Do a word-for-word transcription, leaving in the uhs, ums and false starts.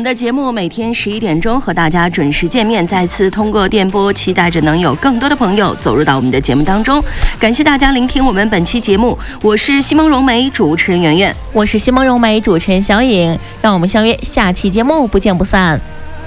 们的节目每天十一点钟和大家准时见面，再次通过电波，期待着能有更多的朋友走入到我们的节目当中。感谢大家聆听我们本期节目，我是西蒙融媒主持人圆圆， 我是西蒙融媒主持人小颖，让我们相约下期节目不见不散。